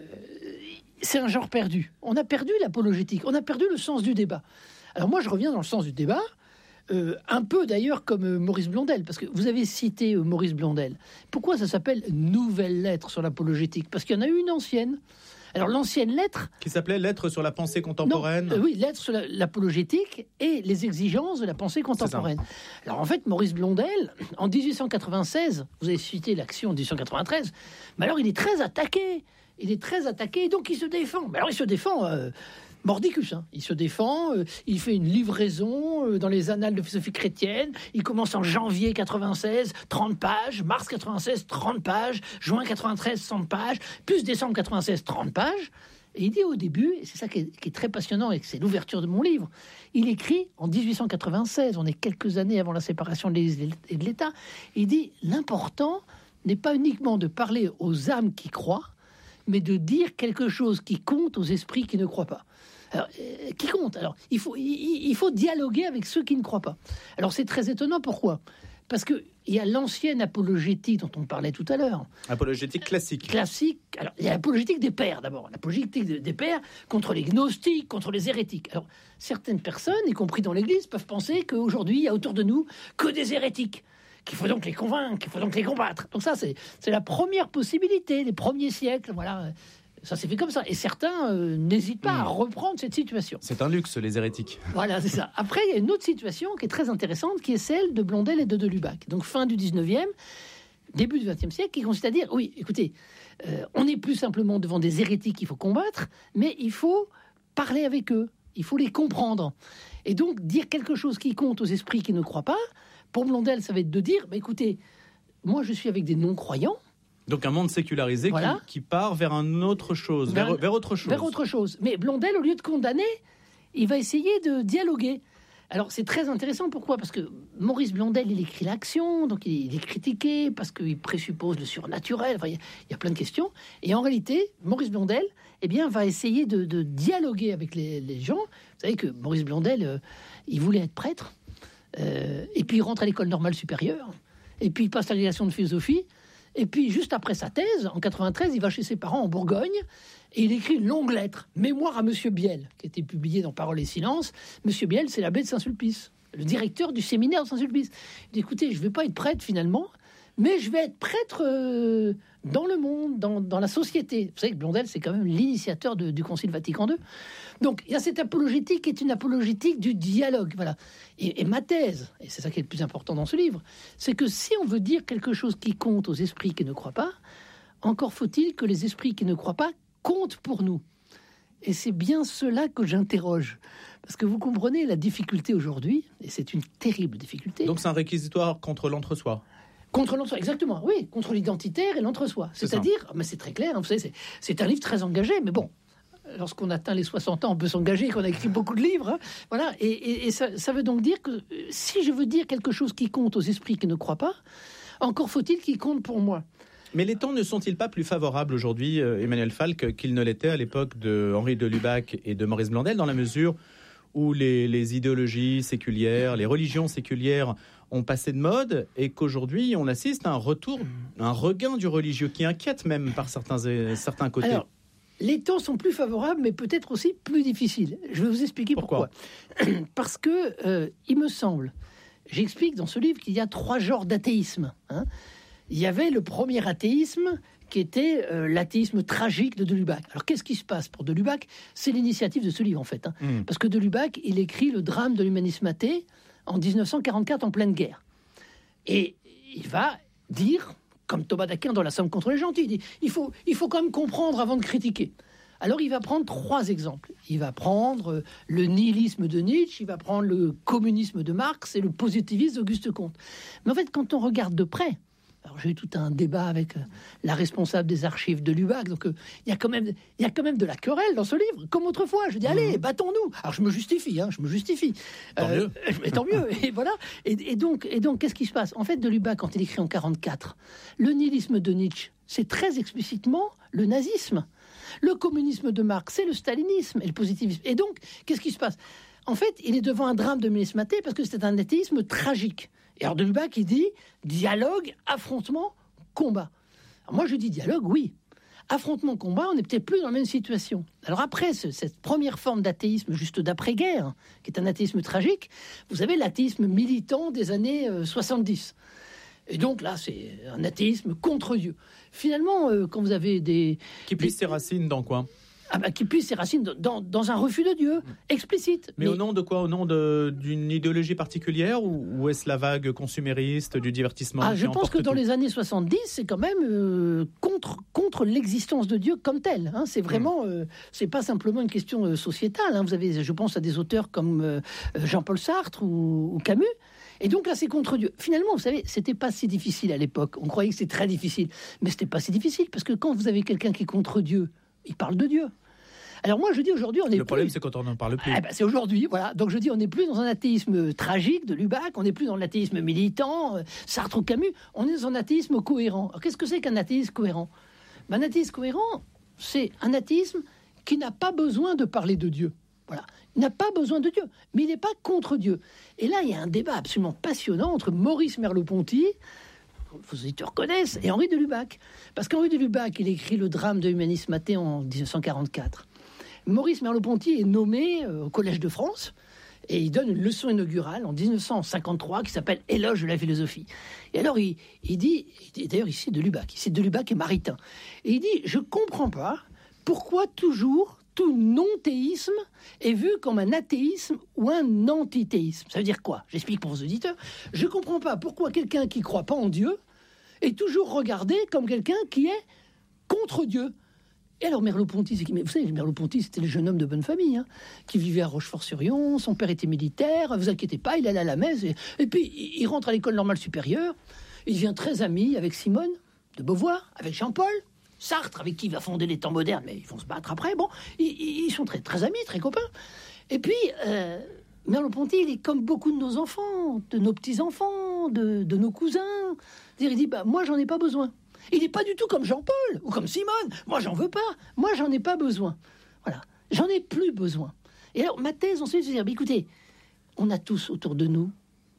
c'est un genre perdu. On a perdu l'apologétique, on a perdu le sens du débat. Alors moi, je reviens dans le sens du débat, euh, un peu d'ailleurs comme euh, Maurice Blondel, parce que vous avez cité euh, Maurice Blondel. Pourquoi ça s'appelle nouvelle lettre sur l'apologétique ? Parce qu'il y en a eu une ancienne. Alors l'ancienne lettre... Qui s'appelait Lettre sur la pensée contemporaine. Non, euh, oui, Lettre sur la, l'apologétique et les exigences de la pensée contemporaine. Alors en fait, Maurice Blondel, en dix-huit cent quatre-vingt-seize, vous avez cité l'action en dix-huit cent quatre-vingt-treize, mais alors il est très attaqué. Il est très attaqué, donc il se défend. Mais alors il se défend... Euh, Mordicus, hein. Il se défend, euh, il fait une livraison euh, dans les annales de philosophie chrétienne, il commence en janvier quatre-vingt-seize, trente pages, mars quatre-vingt-seize, trente pages, juin quatre-vingt-treize, cent pages, plus décembre quatre-vingt-seize, trente pages, et il dit au début, et c'est ça qui est, qui est très passionnant et c'est l'ouverture de mon livre, il écrit en dix-huit cent quatre-vingt-seize, on est quelques années avant la séparation de l'Église et de l'État, il dit « L'important n'est pas uniquement de parler aux âmes qui croient, mais de dire quelque chose qui compte aux esprits qui ne croient pas. » Alors, euh, qui compte ? Alors, il faut, il, il faut dialoguer avec ceux qui ne croient pas. Alors, c'est très étonnant. Pourquoi ? Parce qu'il y a l'ancienne apologétique dont on parlait tout à l'heure. Apologétique classique. Classique. Alors, il y a l'apologétique des pères, d'abord. L'apologétique des pères contre les gnostiques, contre les hérétiques. Alors, certaines personnes, y compris dans l'Église, peuvent penser qu'aujourd'hui, il y a autour de nous que des hérétiques, qu'il faut donc les convaincre, qu'il faut donc les combattre. Donc ça, c'est, c'est la première possibilité, les premiers siècles, voilà. Ça s'est fait comme ça. Et certains euh, n'hésitent pas mmh. à reprendre cette situation. C'est un luxe, les hérétiques. Voilà, c'est ça. Après, il y a une autre situation qui est très intéressante, qui est celle de Blondel et de de Lubac. Donc, fin du dix-neuvième, début du vingtième siècle, qui consiste à dire, oui, écoutez, euh, on n'est plus simplement devant des hérétiques qu'il faut combattre, mais il faut parler avec eux. Il faut les comprendre. Et donc, dire quelque chose qui compte aux esprits qui ne croient pas, pour Blondel, ça va être de dire, bah, écoutez, moi, je suis avec des non-croyants. Donc un monde sécularisé voilà. qui, qui part vers un autre chose, vers, vers, vers autre chose. Vers autre chose. Mais Blondel, au lieu de condamner, il va essayer de dialoguer. Alors c'est très intéressant. Pourquoi ? Parce que Maurice Blondel, il écrit l'action, donc il est critiqué parce qu'il présuppose le surnaturel. Enfin, il y, y a plein de questions. Et en réalité, Maurice Blondel, eh bien, va essayer de, de dialoguer avec les, les gens. Vous savez que Maurice Blondel, euh, il voulait être prêtre, euh, et puis il rentre à l'école normale supérieure, et puis il passe l'agrégation de philosophie. Et puis, juste après sa thèse, en quatre-vingt-treize, il va chez ses parents en Bourgogne et il écrit une longue lettre, Mémoire à Monsieur Biel, qui a été publiée dans Paroles et Silence. Monsieur Biel, c'est l'abbé de Saint-Sulpice, le directeur du séminaire de Saint-Sulpice. Il dit, écoutez, je ne vais pas être prêtre finalement, mais je vais être prêtre euh, dans le monde, dans, dans la société. Vous savez que Blondel, c'est quand même l'initiateur de, du Concile Vatican deux. Donc, il y a cette apologétique qui est une apologétique du dialogue. Voilà. Et, et ma thèse, et c'est ça qui est le plus important dans ce livre, c'est que si on veut dire quelque chose qui compte aux esprits qui ne croient pas, encore faut-il que les esprits qui ne croient pas comptent pour nous. Et c'est bien cela que j'interroge. Parce que vous comprenez la difficulté aujourd'hui, et c'est une terrible difficulté. Donc c'est un réquisitoire contre l'entre-soi. Contre l'entre-soi, exactement, oui, contre l'identitaire et l'entre-soi. C'est C'est-à-dire, mais c'est très clair, hein, vous savez, c'est, c'est un livre très engagé, mais bon, lorsqu'on atteint les soixante ans, on peut s'engager, qu'on a écrit beaucoup de livres, hein, voilà, et, et, et ça, ça veut donc dire que si je veux dire quelque chose qui compte aux esprits qui ne croient pas, encore faut-il qu'il compte pour moi. Mais les temps ne sont-ils pas plus favorables aujourd'hui, euh, Emmanuel Falk, qu'ils ne l'étaient à l'époque de Henri de Lubac et de Maurice Blondel, dans la mesure où les, les idéologies séculières, les religions séculières ont passé de mode et qu'aujourd'hui on assiste à un retour, un regain du religieux qui inquiète même par certains, certains côtés. Alors, les temps sont plus favorables, mais peut-être aussi plus difficiles. Je vais vous expliquer pourquoi. pourquoi. Parce que euh, il me semble, j'explique dans ce livre qu'il y a trois genres d'athéisme. Hein. il y avait le premier athéisme qui était euh, l'athéisme tragique de de Lubac. Alors qu'est-ce qui se passe pour de Lubac? C'est l'initiative de ce livre en fait. Hein. Mmh. Parce que de Lubac, il écrit le drame de l'humanisme athée en dix-neuf cent quarante-quatre en pleine guerre. Et il va dire, comme Thomas d'Aquin dans La Somme contre les gentils, il dit il faut, il faut quand même comprendre avant de critiquer. Alors il va prendre trois exemples. Il va prendre le nihilisme de Nietzsche, il va prendre le communisme de Marx et le positivisme d'Auguste Comte. Mais en fait, quand on regarde de près, alors j'ai eu tout un débat avec la responsable des archives de Lubac, donc il euh, y a quand même, il y a quand même de la querelle dans ce livre, comme autrefois. Je dis allez, battons-nous. Alors je me justifie, hein, je me justifie. Tant euh, mieux. Mais tant mieux. Et voilà. Et, et donc, et donc, qu'est-ce qui se passe? En fait, de Lubac, quand il écrit en quarante-quatre, le nihilisme de Nietzsche, c'est très explicitement le nazisme. Le communisme de Marx, c'est le stalinisme et le positivisme. Et donc, qu'est-ce qui se passe? En fait, il est devant un drame de l'humanisme athée parce que c'est un athéisme tragique. Et alors de Lubac, il dit dialogue, affrontement, combat. Alors moi, je dis dialogue, oui. Affrontement, combat, on n'est peut-être plus dans la même situation. Alors après, ce, cette première forme d'athéisme juste d'après-guerre, qui est un athéisme tragique, vous avez l'athéisme militant des années euh, soixante-dix. Et donc là, c'est un athéisme contre Dieu. Finalement, euh, quand vous avez des... Qui puise des... ses racines dans quoi? Ah bah, qui puise ses racines dans, dans un refus de Dieu, explicite. Mais, mais... au nom de quoi? Au nom de, d'une idéologie particulière? Ou, ou est-ce la vague consumériste du divertissement? Ah, je pense que dans tout? les années soixante-dix, c'est quand même euh, contre, contre l'existence de Dieu comme tel. Hein. C'est vraiment... Mmh. Euh, c'est pas simplement une question euh, sociétale. Hein. Vous avez, je pense à des auteurs comme euh, Jean-Paul Sartre ou, ou Camus. Et donc là, c'est contre Dieu. Finalement, vous savez, c'était pas si difficile à l'époque. On croyait que c'était très difficile. Mais c'était pas si difficile, parce que quand vous avez quelqu'un qui est contre Dieu, il parle de Dieu. Alors moi, je dis aujourd'hui, on est Le plus... problème, c'est quand on n'en parle plus. Ah ben, c'est aujourd'hui, voilà. Donc je dis, on n'est plus dans un athéisme tragique de Lubac, on n'est plus dans l'athéisme militant, euh, Sartre ou Camus, on est dans un athéisme cohérent. Alors qu'est-ce que c'est qu'un athéisme cohérent? Ben, un athéisme cohérent, c'est un athéisme qui n'a pas besoin de parler de Dieu. Voilà. Il n'a pas besoin de Dieu, mais il n'est pas contre Dieu. Et là, il y a un débat absolument passionnant entre Maurice Merleau-Ponty, vos auditeurs connaissent, et Henri de Lubac. Parce qu'Henri de Lubac, il écrit le drame de l'humanisme athée en dix-neuf cent quarante-quatre. Maurice Merleau-Ponty est nommé au Collège de France, et il donne une leçon inaugurale en dix-neuf cent cinquante-trois qui s'appelle « Éloge de la philosophie ». Et alors, il, il dit, d'ailleurs ici de Lubac, ici de Lubac et Maritain, et il dit « Je ne comprends pas pourquoi toujours... tout non-théisme est vu comme un athéisme ou un antithéisme. » Ça veut dire quoi? J'explique pour vos auditeurs. Je ne comprends pas pourquoi quelqu'un qui ne croit pas en Dieu est toujours regardé comme quelqu'un qui est contre Dieu. Et alors Merleau-Ponty, c'est qui? Mais vous savez, Merleau-Ponty, c'était le jeune homme de bonne famille, hein, qui vivait à Rochefort-sur-Yon, son père était militaire, vous inquiétez pas, il allait à la messe, et, et puis il rentre à l'école normale supérieure, il devient très ami avec Simone de Beauvoir, avec Jean-Paul, Sartre, avec qui il va fonder les temps modernes, mais ils vont se battre après. Bon, ils, ils sont très, très amis, très copains. Et puis, euh, Merleau-Ponty, il est comme beaucoup de nos enfants, de nos petits-enfants, de, de nos cousins. Il dit, bah, moi, j'en ai pas besoin. Il n'est pas du tout comme Jean-Paul ou comme Simone. Moi, j'en veux pas. Moi, j'en ai pas besoin. Voilà. J'en ai plus besoin. Et alors, ma thèse, ensuite, c'est de dire, bah, écoutez, on a tous autour de nous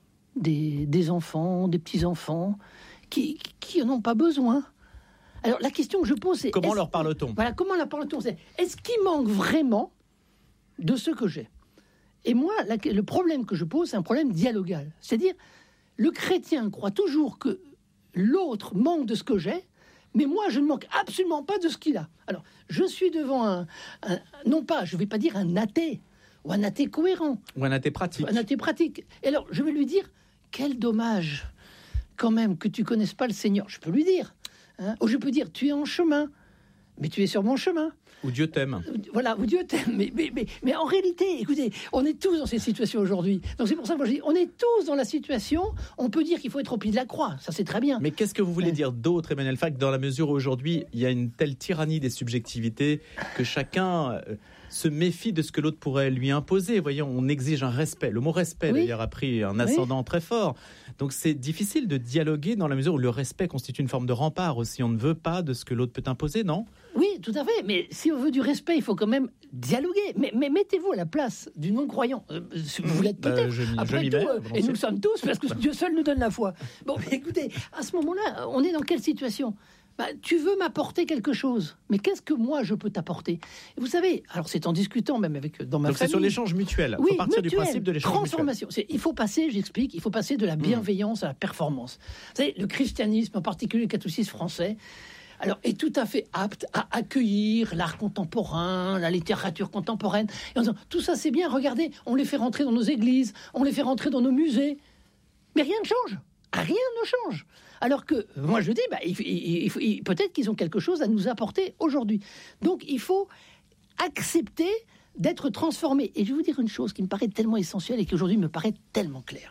des, des enfants, des petits-enfants qui, qui n'en ont pas besoin. Alors, la question que je pose, c'est... Comment leur parle-t-on? Voilà, comment leur parle-t-on? C'est, est-ce qu'il manque vraiment de ce que j'ai? Et moi, la, le problème que je pose, c'est un problème dialogal. C'est-à-dire, le chrétien croit toujours que l'autre manque de ce que j'ai, mais moi, je ne manque absolument pas de ce qu'il a. Alors, je suis devant un... un non pas, je ne vais pas dire un athée, ou un athée cohérent. Ou un athée pratique. Un athée pratique. Et alors, je vais lui dire, quel dommage, quand même, que tu ne connaisses pas le Seigneur. Je peux lui dire. Hein, ou je peux dire, tu es en chemin, mais tu es sur mon chemin. Ou Dieu t'aime. Voilà, ou Dieu t'aime. Mais, mais, mais, mais en réalité, écoutez, on est tous dans cette situation aujourd'hui. Donc c'est pour ça que moi je dis, on est tous dans la situation, on peut dire qu'il faut être au pied de la croix, ça c'est très bien. Mais qu'est-ce que vous voulez dire d'autre, Emmanuel Fac, dans la mesure où aujourd'hui, il y a une telle tyrannie des subjectivités que chacun se méfie de ce que l'autre pourrait lui imposer. Voyons, on exige un respect. Le mot respect, oui. d'ailleurs, a pris un ascendant oui. très fort. Donc c'est difficile de dialoguer dans la mesure où le respect constitue une forme de rempart aussi. On ne veut pas de ce que l'autre peut imposer, non? Oui, tout à fait. Mais si on veut du respect, il faut quand même dialoguer. Mais, mais mettez-vous à la place du non-croyant. Euh, vous l'êtes peut-être. Euh, je, Après je tout, euh, et nous le sommes tous, parce que Dieu seul nous donne la foi. Bon, mais écoutez, à ce moment-là, on est dans quelle situation? bah, tu veux m'apporter quelque chose, mais qu'est-ce que moi je peux t'apporter? Et vous savez, alors c'est en discutant même avec dans ma Donc famille. c'est sur l'échange mutuel. Il Oui, faut partir mutuel, du principe de l'échange transformation. mutuel. C'est, il faut passer, j'explique, il faut passer de la bienveillance à la performance. Vous savez, le christianisme, en particulier le catholicisme français, alors, est tout à fait apte à accueillir l'art contemporain, la littérature contemporaine. Et en disant, tout ça c'est bien, regardez, on les fait rentrer dans nos églises, on les fait rentrer dans nos musées. Mais rien ne change. Rien ne change. Alors que, moi je dis, bah, il, il, il, il, peut-être qu'ils ont quelque chose à nous apporter aujourd'hui. Donc il faut accepter d'être transformé. Et je vais vous dire une chose qui me paraît tellement essentielle et qui aujourd'hui me paraît tellement claire.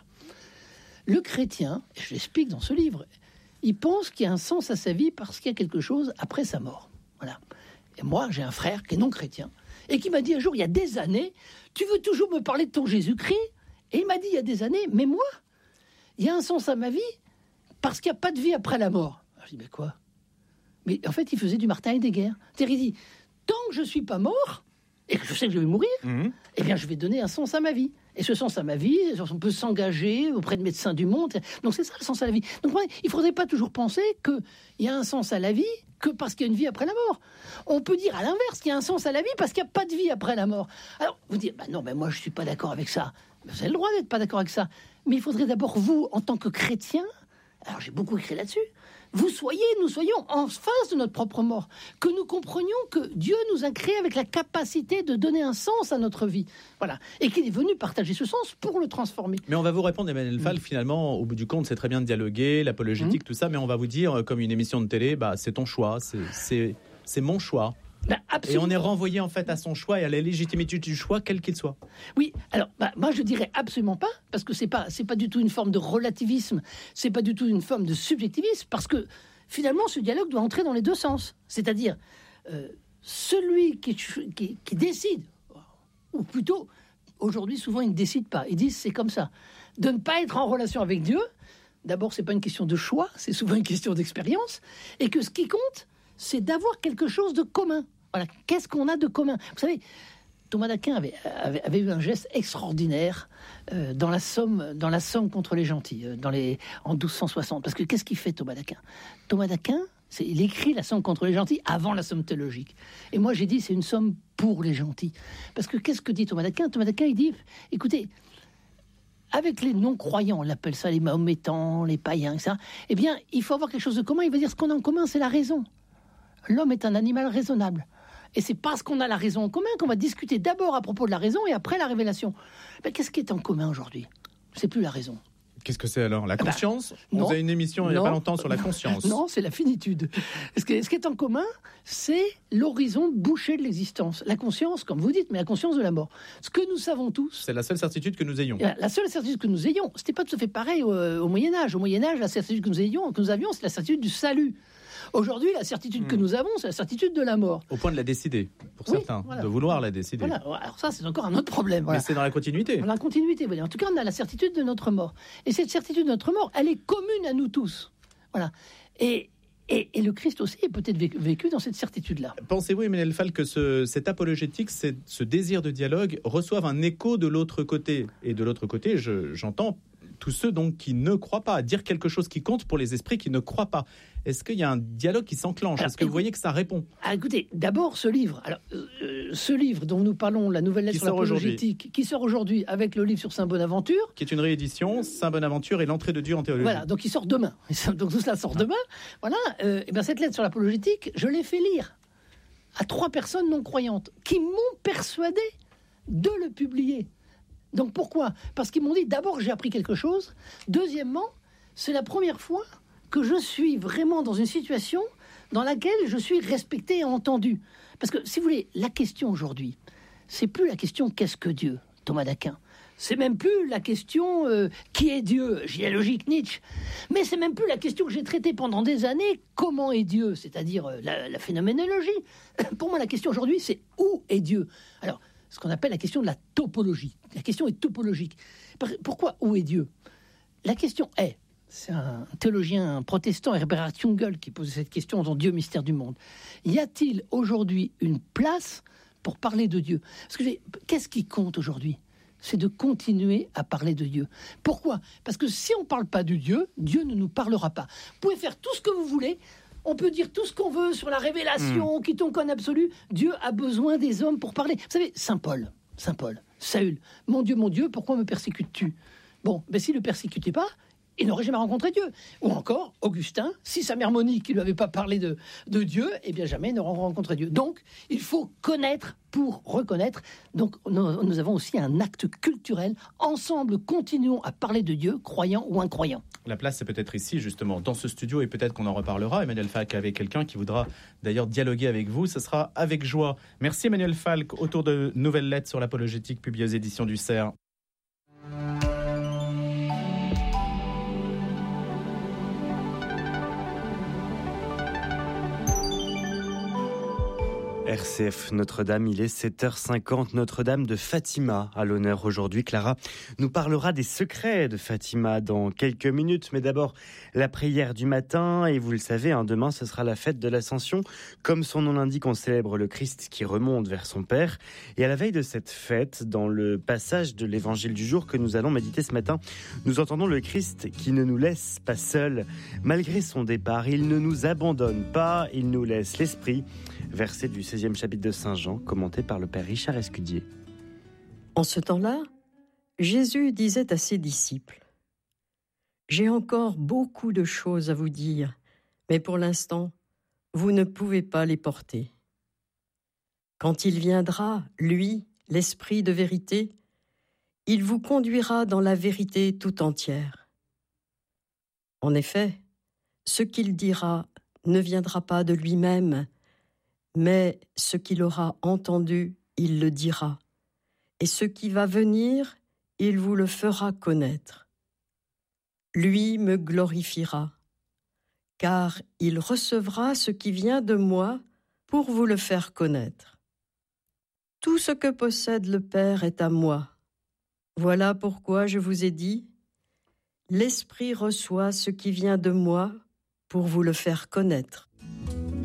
Le chrétien, et je l'explique dans ce livre, il pense qu'il y a un sens à sa vie parce qu'il y a quelque chose après sa mort. Voilà. Et moi, j'ai un frère qui est non chrétien et qui m'a dit un jour, il y a des années, tu veux toujours me parler de ton Jésus-Christ? Et il m'a dit il y a des années, mais moi, il y a un sens à ma vie parce qu'il n'y a pas de vie après la mort. Alors, je dis, mais quoi? Mais en fait, il faisait du Martin Heidegger. C'est-à-dire, il dit, tant que je ne suis pas mort, et que je sais que je vais mourir, mmh. eh bien, je vais donner un sens à ma vie. Et ce sens à ma vie, on peut s'engager auprès de médecins du monde. Donc, c'est ça le sens à la vie. Donc, il ne faudrait pas toujours penser qu'il y a un sens à la vie que parce qu'il y a une vie après la mort. On peut dire à l'inverse qu'il y a un sens à la vie parce qu'il n'y a pas de vie après la mort. Alors, vous dites, bah non, mais moi, je ne suis pas d'accord avec ça. Vous avez le droit d'être pas d'accord avec ça. Mais il faudrait d'abord, vous, en tant que chrétien, alors j'ai beaucoup écrit là-dessus, vous soyez, nous soyons en face de notre propre mort, que nous comprenions que Dieu nous a créés avec la capacité de donner un sens à notre vie, voilà, et qu'il est venu partager ce sens pour le transformer. Mais on va vous répondre, Emmanuel Fall, mmh. finalement, au bout du compte, c'est très bien de dialoguer, l'apologétique, mmh. tout ça, mais on va vous dire, comme une émission de télé, bah, c'est ton choix, c'est, c'est, c'est mon choix. Bah, et on est renvoyé en fait à son choix et à la légitimité du choix, quel qu'il soit. Oui, alors bah, moi je dirais absolument pas, parce que c'est pas c'est pas du tout une forme de relativisme, c'est pas du tout une forme de subjectivisme, parce que finalement ce dialogue doit entrer dans les deux sens. C'est-à-dire euh, celui qui, qui, qui décide, ou plutôt aujourd'hui souvent ils ne décident pas, ils disent c'est comme ça, de ne pas être en relation avec Dieu. D'abord c'est pas une question de choix, c'est souvent une question d'expérience, et que ce qui compte c'est d'avoir quelque chose de commun. Voilà, qu'est-ce qu'on a de commun? Vous savez, Thomas d'Aquin avait, avait, avait eu un geste extraordinaire euh, dans la Somme, dans la Somme contre les gentils, euh, dans les, en douze cent soixante. Parce que qu'est-ce qu'il fait Thomas d'Aquin? Thomas d'Aquin, c'est, il écrit la Somme contre les gentils avant la Somme théologique. Et moi j'ai dit c'est une Somme pour les gentils. Parce que qu'est-ce que dit Thomas d'Aquin? Thomas d'Aquin il dit, écoutez, avec les non-croyants, on appelle ça les mahométans, les païens, et cetera. Eh bien, il faut avoir quelque chose de commun. Il va dire ce qu'on a en commun, c'est la raison. L'homme est un animal raisonnable. Et c'est parce qu'on a la raison en commun qu'on va discuter d'abord à propos de la raison et après la révélation. Mais qu'est-ce qui est en commun aujourd'hui? C'est plus la raison. Qu'est-ce que c'est alors? La conscience? bah, On faisait une émission non, il n'y a pas longtemps sur la conscience. Non, c'est la finitude. Ce qui est, ce qui est en commun, c'est l'horizon bouché de l'existence. La conscience, comme vous dites, mais la conscience de la mort. Ce que nous savons tous... C'est la seule certitude que nous ayons. La seule certitude que nous ayons, c'était pas tout à fait pareil au, au Moyen-Âge. Au Moyen-Âge, la certitude que nous ayons, que nous avions, c'est la certitude du salut. Aujourd'hui, la certitude mmh. que nous avons, c'est la certitude de la mort. Au point de la décider, pour oui, certains, voilà. de vouloir la décider. Voilà. Alors ça, c'est encore un autre problème. Voilà. Mais c'est dans la continuité. Dans la continuité, en tout cas, on a la certitude de notre mort. Et cette certitude de notre mort, elle est commune à nous tous. Voilà. Et, et, et le Christ aussi est peut-être vécu dans cette certitude-là. Pensez-vous, Emmanuel Fall, que ce, cette apologétique, cette, ce désir de dialogue, reçoive un écho de l'autre côté? Et de l'autre côté, je, j'entends tous ceux donc qui ne croient pas, à dire quelque chose qui compte pour les esprits qui ne croient pas. Est-ce qu'il y a un dialogue qui s'enclenche? Est-ce que écoute, vous voyez que ça répond? Ah, écoutez, d'abord ce livre, alors, euh, ce livre dont nous parlons, la nouvelle lettre qui sur l'apologétique, qui sort aujourd'hui avec le livre sur Saint Bonaventure, qui est une réédition, Saint Bonaventure et l'entrée de Dieu en théologie. Voilà, donc il sort demain. Donc tout cela sort ah. demain. Voilà. Euh, et bien cette lettre sur l'apologétique, je l'ai fait lire à trois personnes non croyantes qui m'ont persuadé de le publier. Donc pourquoi? Parce qu'ils m'ont dit, d'abord j'ai appris quelque chose, deuxièmement, c'est la première fois que je suis vraiment dans une situation dans laquelle je suis respecté et entendu. Parce que, si vous voulez, la question aujourd'hui, c'est plus la question « qu'est-ce que Dieu ?» Thomas d'Aquin. C'est même plus la question euh, « qui est Dieu ?» Géologique Nietzsche. Mais c'est même plus la question que j'ai traitée pendant des années « comment est Dieu ?» C'est-à-dire euh, la, la phénoménologie. Pour moi, la question aujourd'hui, c'est « où est Dieu ?» Alors, ce qu'on appelle la question de la topologie. La question est topologique. Pourquoi où est Dieu? La question est, c'est un théologien protestant, Herbert Jungel, qui pose cette question dans Dieu, mystère du monde. Y a-t-il aujourd'hui une place pour parler de Dieu? Parce que qu'est-ce qui compte aujourd'hui? C'est de continuer à parler de Dieu. Pourquoi? Parce que si on ne parle pas de Dieu, Dieu ne nous parlera pas. Vous pouvez faire tout ce que vous voulez, On peut dire tout ce qu'on veut sur la révélation, mmh. quiconque en absolu. Dieu a besoin des hommes pour parler. Vous savez, Saint Paul, Saint Paul, Saül, mon Dieu, mon Dieu, pourquoi me persécutes-tu ? Bon, ben s'il ne le persécutait pas, il n'aurait jamais rencontré Dieu. Ou encore, Augustin, si sa mère Monique ne lui avait pas parlé de, de Dieu, eh bien jamais il n'aurait rencontré Dieu. Donc, il faut connaître pour reconnaître. Donc, nous, nous avons aussi un acte culturel. Ensemble, continuons à parler de Dieu, croyant ou incroyant. La place, c'est peut-être ici, justement, dans ce studio, et peut-être qu'on en reparlera. Emmanuel Falk, avec quelqu'un qui voudra d'ailleurs dialoguer avec vous. Ce sera avec joie. Merci Emmanuel Falk, autour de Nouvelles Lettres sur l'apologétique, publiée aux éditions du C E R. R C F Notre-Dame, il est sept heures cinquante. Notre-Dame de Fatima à l'honneur aujourd'hui. Clara nous parlera des secrets de Fatima dans quelques minutes. Mais d'abord, la prière du matin. Et vous le savez, hein, demain, ce sera la fête de l'Ascension. Comme son nom l'indique, on célèbre le Christ qui remonte vers son Père. Et à la veille de cette fête, dans le passage de l'Évangile du jour que nous allons méditer ce matin, nous entendons le Christ qui ne nous laisse pas seuls. Malgré son départ, il ne nous abandonne pas, il nous laisse l'esprit. Verset du seizième chapitre de Saint Jean, commenté par le Père Richard Escudier. En ce temps-là, Jésus disait à ses disciples : « J'ai encore beaucoup de choses à vous dire, mais pour l'instant, vous ne pouvez pas les porter. Quand il viendra, lui, l'Esprit de vérité, il vous conduira dans la vérité tout entière. En effet, ce qu'il dira ne viendra pas de lui-même, mais ce qu'il aura entendu, il le dira, et ce qui va venir, il vous le fera connaître. Lui me glorifiera, car il recevra ce qui vient de moi pour vous le faire connaître. Tout ce que possède le Père est à moi. Voilà pourquoi je vous ai dit, l'Esprit reçoit ce qui vient de moi pour vous le faire connaître. »